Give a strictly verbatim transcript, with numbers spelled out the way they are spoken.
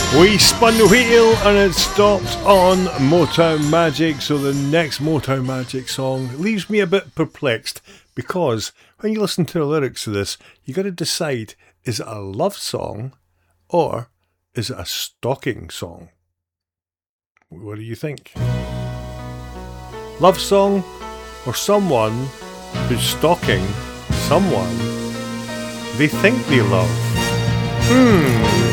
We spun the wheel and it stopped on Motown Magic, so the next Motown Magic song leaves me a bit perplexed because when you listen to the lyrics of this, you got to decide, is it a love song or is it a stalking song? What do you think? Love song or someone who's stalking someone they think they love? Hmm.